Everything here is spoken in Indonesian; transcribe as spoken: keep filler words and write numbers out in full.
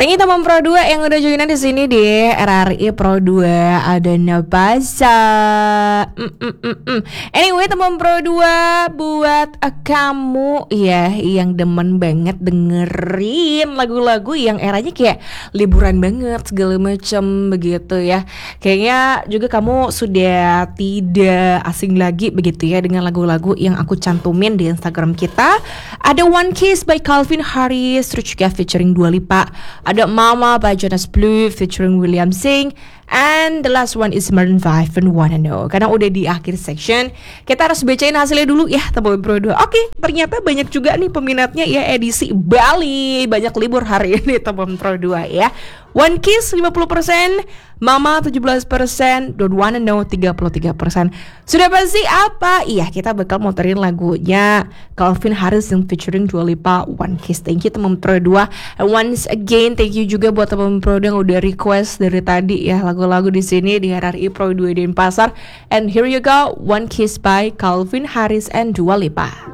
Thank you teman Pro dua yang udah joinan di sini di R R I Pro dua. Ada Nabasa. Mm, mm, mm, mm. Anyway teman Pro dua, buat uh, kamu ya yang demen banget dengerin lagu-lagu yang eranya kayak liburan banget segala macam begitu ya. Kayaknya juga kamu sudah tidak asing lagi begitu ya dengan lagu-lagu yang aku cantumin di Instagram kita. Ada One Kiss by Calvin Harris, terus juga featuring Dua Lipa. Ada Mama by Jonas Blue featuring William Singh. And the last one is Maroon five and Wanna Know. Karena udah di akhir section, kita harus bacain hasilnya dulu ya teman Pro dua. Oke, ternyata banyak juga nih peminatnya ya edisi Bali. Banyak libur hari ini teman Pro dua ya. One Kiss lima puluh persen, Mama tujuh belas persen, Don't Wanna Know tiga puluh tiga persen. Sudah pasti apa? Iya, kita bakal muterin lagunya Calvin Harris yang featuring Dua Lipa, One Kiss. Thank you teman Pro dua. And once again, thank you juga buat teman Pro dua yang udah request dari tadi ya lagu-lagu di sini di R R I Pro dua Denpasar. And here you go, One Kiss by Calvin Harris and Dua Lipa.